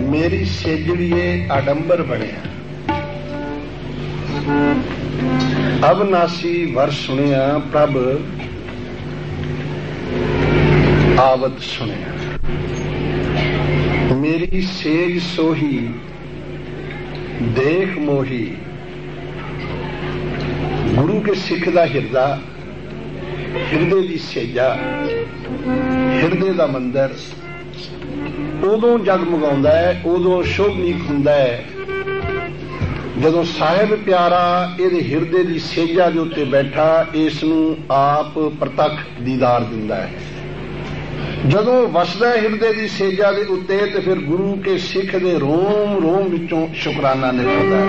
ਮੇਰੀ ਸੇਜੜੀਏ ਆਡੰਬਰ ਬਣਿਆ, ਅਬਨਾਸੀ ਵਰ ਸੁਣਿਆ, ਪ੍ਰਭ ਆਵਤ ਸੁਣਿਆ। ਮੇਰੀ ਸੇਜ ਸੋਹੀ ਦੇਖ ਮੋਹੀ, ਗੁਰੂ ਕੇ ਸਿੱਖ ਦਾ ਹਿਰਦਾ, ਹਿਰਦੇ ਦੀ ਸੇਜਾ, ਹਿਰਦੇ ਦਾ ਮੰਦਰ ਉਦੋਂ ਜਗਮਗਾਉਂਦਾ ਹੈ, ਉਦੋਂ ਸ਼ੋਭਨੀਕ ਹੁੰਦਾ ਹੈ ਜਦੋਂ ਸਾਹਿਬ ਪਿਆਰਾ ਇਹਦੇ ਹਿਰਦੇ ਦੀ ਸੇਜਾ ਦੇ ਉੱਤੇ ਬੈਠਾ ਇਸ ਨੂੰ ਆਪ ਪ੍ਰਤੱਖ ਦੀਦਾਰ ਦਿੰਦਾ ਹੈ। ਜਦੋਂ ਵਸਦਾ ਹਿਰਦੇ ਦੀ ਸੇਜਾ ਦੇ ਉੱਤੇ ਤੇ ਫਿਰ ਗੁਰੂ ਕੇ ਸਿੱਖ ਦੇ ਰੋਮ ਰੋਮ ਵਿੱਚੋਂ ਸ਼ੁਕਰਾਨਾ ਨਿਕਲਦਾ ਹੈ।